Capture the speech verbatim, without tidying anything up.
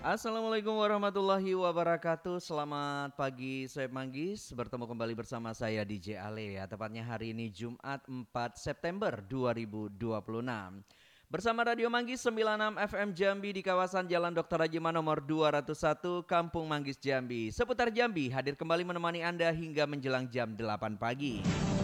Assalamualaikum warahmatullahi wabarakatuh. Selamat pagi Soeb Manggis. Bertemu kembali bersama saya D J Ale ya. Tepatnya hari ini Jumat empat September dua ribu dua puluh enam. Bersama Radio Manggis sembilan puluh enam F M Jambi di kawasan Jalan Doktor Rajima nomor dua ratus satu Kampung Manggis Jambi. Seputar Jambi hadir kembali menemani Anda hingga menjelang jam delapan pagi.